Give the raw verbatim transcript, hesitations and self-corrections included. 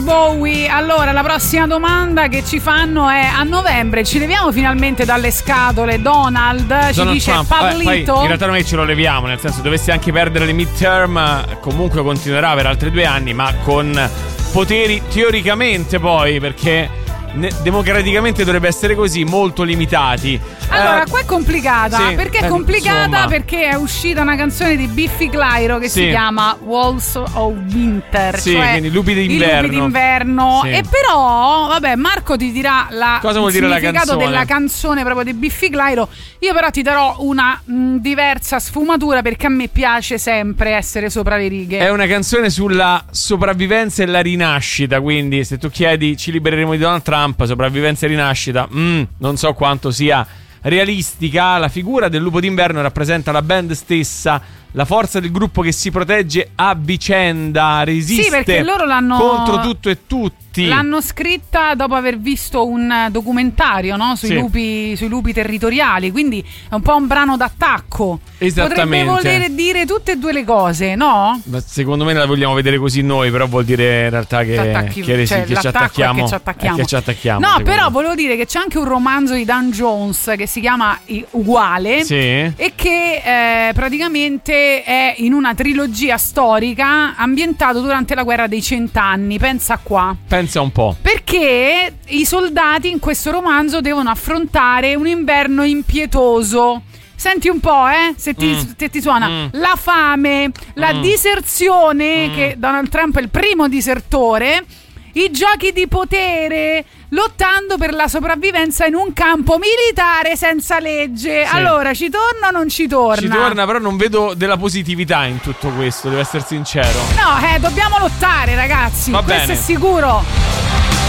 Bowie. Allora, la prossima domanda che ci fanno è: a novembre ci leviamo finalmente dalle scatole Donald? Ci Donald dice Trump. Pablito. Poi, in realtà noi ce lo leviamo, nel senso, dovesse anche perdere le midterm, comunque continuerà per altri due anni, ma con poteri teoricamente poi, perché ne- democraticamente dovrebbe essere così, molto limitati. Allora, Eh, qua è complicata. sì, Perché è eh, complicata? insomma. Perché è uscita una canzone di Biffy Clyro che Sì. si chiama Walls of Winter. Sì, cioè quindi lupi d'inverno. I lupi d'inverno. Sì. E però, vabbè, Marco ti dirà la, Cosa vuol il dire la significato canzone? della canzone proprio di Biffy Clyro. Io però ti darò una mh, diversa sfumatura, perché a me piace sempre essere sopra le righe. È una canzone sulla sopravvivenza e la rinascita, quindi se tu chiedi ci libereremo di Donald Trump, sopravvivenza e rinascita, mm, non so quanto sia realistica. La figura del lupo d'inverno rappresenta la band stessa, la forza del gruppo che si protegge a vicenda, resiste Sì, perché loro l'hanno contro tutto e tutti. L'hanno scritta dopo aver visto un documentario, no? Sui, Sì. lupi, sui lupi territoriali, quindi è un po' un brano d'attacco. Esattamente. Potrebbe voler dire tutte e due le cose, no? Ma secondo me la vogliamo vedere così noi, però vuol dire in realtà che, T'attacchi- che, cioè, che ci l'attacco è attacchiamo, che ci attacchiamo. è che ci attacchiamo, No, secondo però me. volevo dire che c'è anche un romanzo di Dan Jones che si chiama I- Uguale, Sì. e che eh, praticamente è in una trilogia storica ambientato durante la guerra dei cent'anni. Pensa qua. Pensa un po'. Perché i soldati in questo romanzo devono affrontare un inverno impietoso. Senti un po', eh, se ti, Mm. se ti suona. Mm. La fame, la Mm. diserzione, Mm. che Donald Trump è il primo disertore, i giochi di potere, lottando per la sopravvivenza in un campo militare senza legge. Sì. Allora, ci torna o non ci torna? Ci torna, però non vedo della positività in tutto questo, devo essere sincero. No, eh, dobbiamo lottare, ragazzi. Va Questo bene. è sicuro.